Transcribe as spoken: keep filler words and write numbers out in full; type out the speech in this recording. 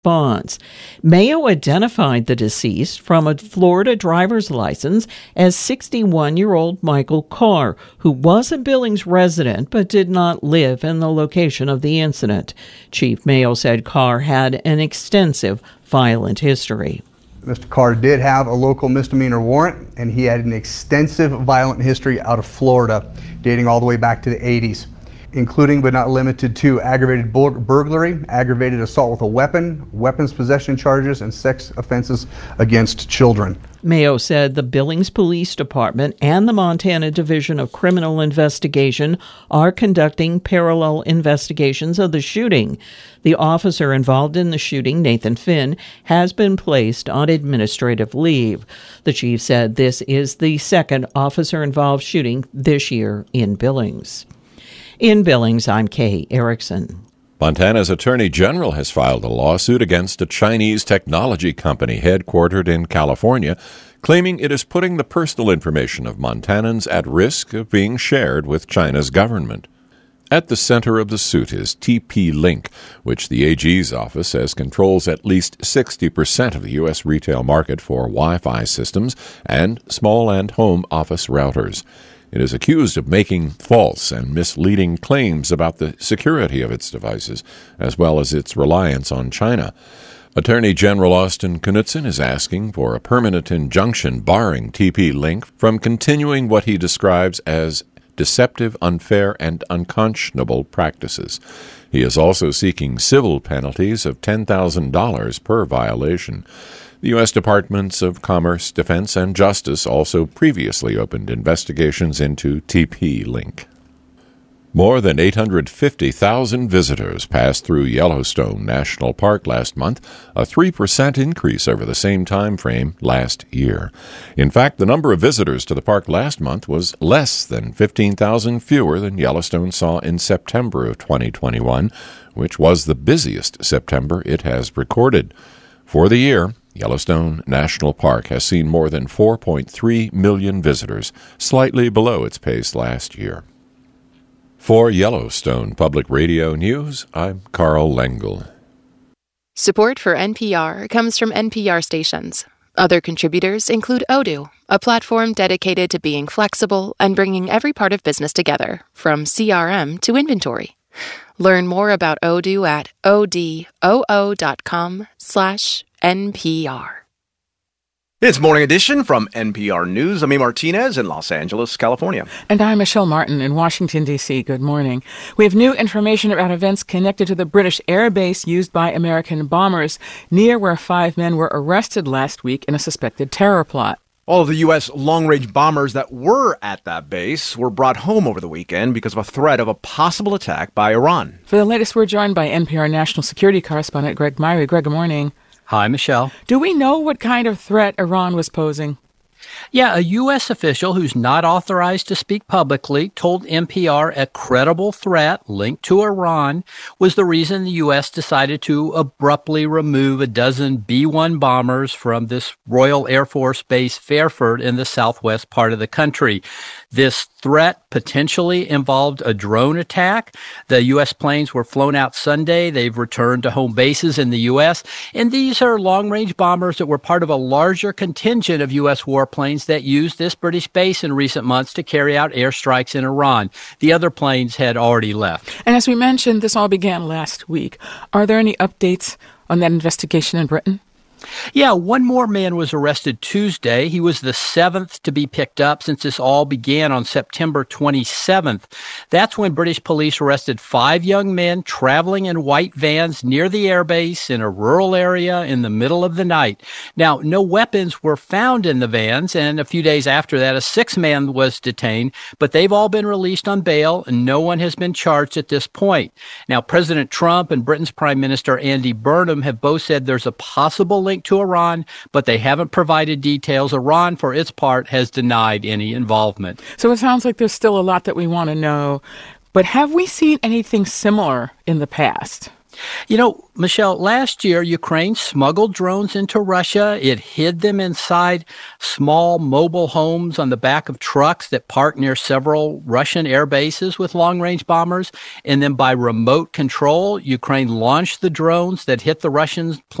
bonds. Mayo identified the deceased from a Florida driver's license as sixty-one-year-old Michael Carr, who was a Billings resident but did not live in the location of the incident. Chief Mayo said Carr had an extensive violent history. Mister Carr did have a local misdemeanor warrant, and he had an extensive violent history out of Florida, dating all the way back to the eighties, including but not limited to aggravated burglary, aggravated assault with a weapon, weapons possession charges, and sex offenses against children. Mayo said the Billings Police Department and the Montana Division of Criminal Investigation are conducting parallel investigations of the shooting. The officer involved in the shooting, Nathan Finn, has been placed on administrative leave. The chief said this is the second officer-involved shooting this year in Billings. In Billings, I'm Kay Erickson. Montana's Attorney General has filed a lawsuit against a Chinese technology company headquartered in California, claiming it is putting the personal information of Montanans at risk of being shared with China's government. At the center of the suit is T P Link, which the A G's office says controls at least sixty percent of the U S retail market for Wi-Fi systems and small and home office routers. It is accused of making false and misleading claims about the security of its devices, as well as its reliance on China. Attorney General Austin Knudsen is asking for a permanent injunction barring T P Link from continuing what he describes as deceptive, unfair, and unconscionable practices. He is also seeking civil penalties of ten thousand dollars per violation. The U S Departments of Commerce, Defense, and Justice also previously opened investigations into T P Link. More than eight hundred fifty thousand visitors passed through Yellowstone National Park last month, a three percent increase over the same time frame last year. In fact, the number of visitors to the park last month was less than fifteen thousand fewer than Yellowstone saw in September of twenty twenty-one, which was the busiest September it has recorded. For the year, Yellowstone National Park has seen more than four point three million visitors, slightly below its pace last year. For Yellowstone Public Radio News, I'm Carl Lengel. Support for N P R comes from N P R stations. Other contributors include Odoo, a platform dedicated to being flexible and bringing every part of business together, from C R M to inventory. Learn more about Odoo at odoo.com slash NPR. It's Morning Edition from N P R News. I'm A. Martinez in Los Angeles, California. And I'm Michelle Martin in Washington, D C Good morning. We have new information about events connected to the British air base used by American bombers near where five men were arrested last week in a suspected terror plot. All of the U S long-range bombers that were at that base were brought home over the weekend because of a threat of a possible attack by Iran. For the latest, we're joined by N P R national security correspondent Greg Myrie. Greg, good morning. Hi, Michelle. Do we know what kind of threat Iran was posing? Yeah, a U S official who's not authorized to speak publicly told N P R a credible threat linked to Iran was the reason the U S decided to abruptly remove a dozen B one bombers from this Royal Air Force Base Fairford in the southwest part of the country. This threat potentially involved a drone attack. The U S planes were flown out Sunday. They've returned to home bases in the U S. And these are long-range bombers that were part of a larger contingent of U S warplanes that used this British base in recent months to carry out airstrikes in Iran. The other planes had already left. And as we mentioned, this all began last week. Are there any updates on that investigation in Britain? Yeah, one more man was arrested Tuesday. He was the seventh to be picked up since this all began on September twenty-seventh. That's when British police arrested five young men traveling in white vans near the airbase in a rural area in the middle of the night. Now, no weapons were found in the vans, and a few days after that, a sixth man was detained, but they've all been released on bail, and no one has been charged at this point. Now, President Trump and Britain's Prime Minister Andy Burnham have both said there's a possible link to Iran, but they haven't provided details. Iran, for its part, has denied any involvement. So it sounds like there's still a lot that we want to know. But have we seen anything similar in the past? You know, Michelle, last year, Ukraine smuggled drones into Russia. It hid them inside small mobile homes on the back of trucks that parked near several Russian air bases with long-range bombers. And then by remote control, Ukraine launched the drones that hit the Russians'